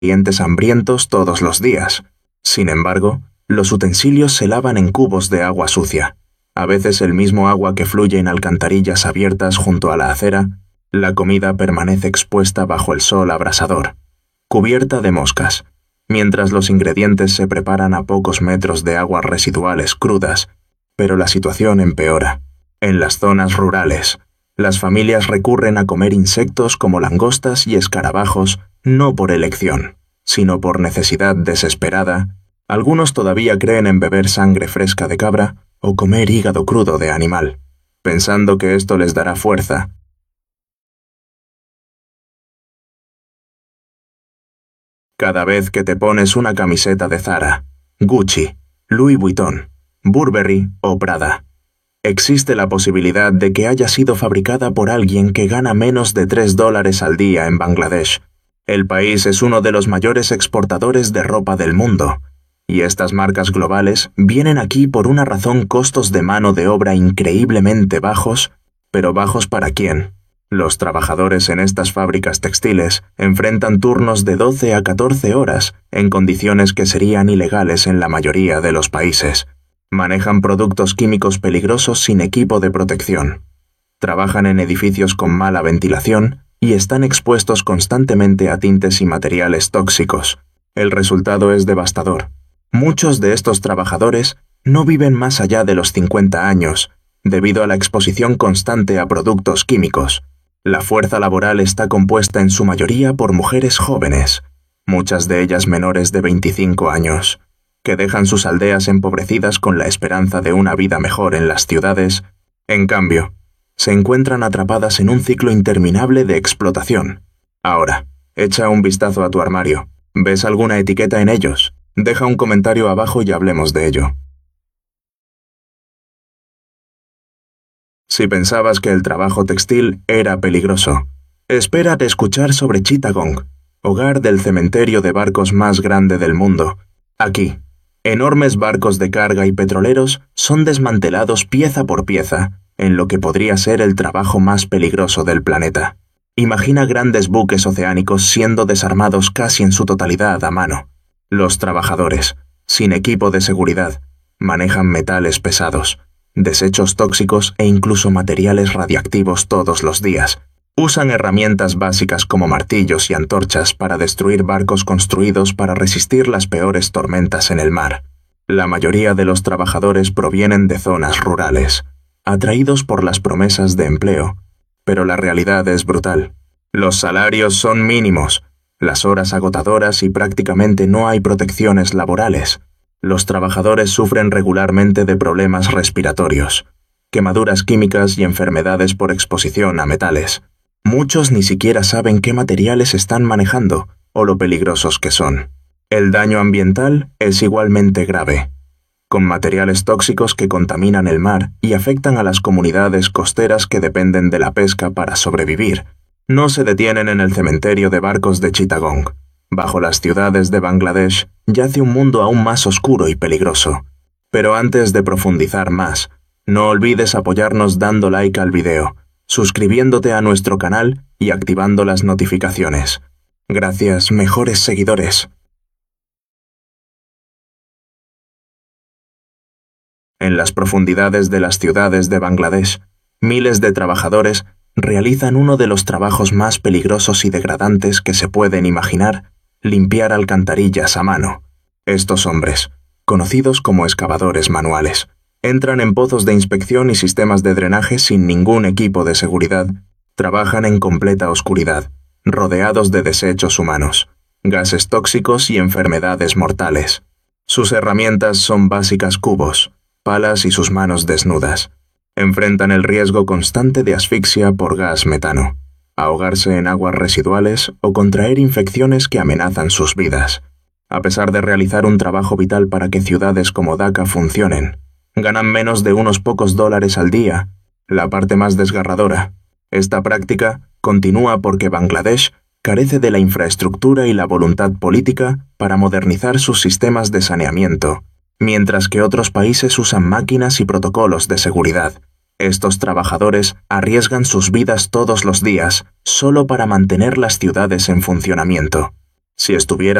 clientes hambrientos todos los días. Sin embargo, los utensilios se lavan en cubos de agua sucia. A veces el mismo agua que fluye en alcantarillas abiertas junto a la acera, la comida permanece expuesta bajo el sol abrasador, cubierta de moscas, mientras los ingredientes se preparan a pocos metros de aguas residuales crudas, pero la situación empeora. En las zonas rurales, las familias recurren a comer insectos como langostas y escarabajos no por elección, sino por necesidad desesperada. Algunos todavía creen en beber sangre fresca de cabra o comer hígado crudo de animal, pensando que esto les dará fuerza. Cada vez que te pones una camiseta de Zara, Gucci, Louis Vuitton, Burberry o Prada, existe la posibilidad de que haya sido fabricada por alguien que gana menos de $3 al día en Bangladesh. El país es uno de los mayores exportadores de ropa del mundo, y estas marcas globales vienen aquí por una razón: costos de mano de obra increíblemente bajos, pero ¿bajos para quién? Los trabajadores en estas fábricas textiles enfrentan turnos de 12 a 14 horas en condiciones que serían ilegales en la mayoría de los países. Manejan productos químicos peligrosos sin equipo de protección. Trabajan en edificios con mala ventilación y están expuestos constantemente a tintes y materiales tóxicos. El resultado es devastador. Muchos de estos trabajadores no viven más allá de los 50 años, debido a la exposición constante a productos químicos. La fuerza laboral está compuesta en su mayoría por mujeres jóvenes, muchas de ellas menores de 25 años, que dejan sus aldeas empobrecidas con la esperanza de una vida mejor en las ciudades. En cambio, se encuentran atrapadas en un ciclo interminable de explotación. Ahora, echa un vistazo a tu armario. ¿Ves alguna etiqueta en ellos? Deja un comentario abajo y hablemos de ello. Si pensabas que el trabajo textil era peligroso, espérate escuchar sobre Chittagong, hogar del cementerio de barcos más grande del mundo. Aquí, enormes barcos de carga y petroleros son desmantelados pieza por pieza en lo que podría ser el trabajo más peligroso del planeta. Imagina grandes buques oceánicos siendo desarmados casi en su totalidad a mano. Los trabajadores, sin equipo de seguridad, manejan metales pesados, desechos tóxicos e incluso materiales radiactivos todos los días. Usan herramientas básicas como martillos y antorchas para destruir barcos construidos para resistir las peores tormentas en el mar. La mayoría de los trabajadores provienen de zonas rurales, atraídos por las promesas de empleo, pero la realidad es brutal. Los salarios son mínimos, las horas agotadoras y prácticamente no hay protecciones laborales. Los trabajadores sufren regularmente de problemas respiratorios, quemaduras químicas y enfermedades por exposición a metales. Muchos ni siquiera saben qué materiales están manejando o lo peligrosos que son. El daño ambiental es igualmente grave, con materiales tóxicos que contaminan el mar y afectan a las comunidades costeras que dependen de la pesca para sobrevivir. No se detienen en el cementerio de barcos de Chittagong. Bajo las ciudades de Bangladesh yace un mundo aún más oscuro y peligroso. Pero antes de profundizar más, no olvides apoyarnos dando like al video, suscribiéndote a nuestro canal y activando las notificaciones. Gracias, mejores seguidores. En las profundidades de las ciudades de Bangladesh, miles de trabajadores realizan uno de los trabajos más peligrosos y degradantes que se pueden imaginar: limpiar alcantarillas a mano. Estos hombres, conocidos como excavadores manuales, entran en pozos de inspección y sistemas de drenaje sin ningún equipo de seguridad. Trabajan en completa oscuridad, rodeados de desechos humanos, gases tóxicos y enfermedades mortales. Sus herramientas son básicas: cubos, palas y sus manos desnudas. Enfrentan el riesgo constante de asfixia por gas metano, ahogarse en aguas residuales o contraer infecciones que amenazan sus vidas. A pesar de realizar un trabajo vital para que ciudades como Dhaka funcionen, ganan menos de unos pocos dólares al día. La parte más desgarradora: esta práctica continúa porque Bangladesh carece de la infraestructura y la voluntad política para modernizar sus sistemas de saneamiento, mientras que otros países usan máquinas y protocolos de seguridad. Estos trabajadores arriesgan sus vidas todos los días solo para mantener las ciudades en funcionamiento. Si estuviera